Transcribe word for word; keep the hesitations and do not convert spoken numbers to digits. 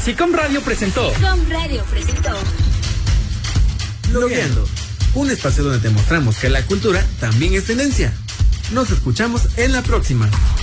SICOM Radio presentó. SICOM Radio presentó. Logueando, un espacio donde te mostramos que la cultura también es tendencia. Nos escuchamos en la próxima.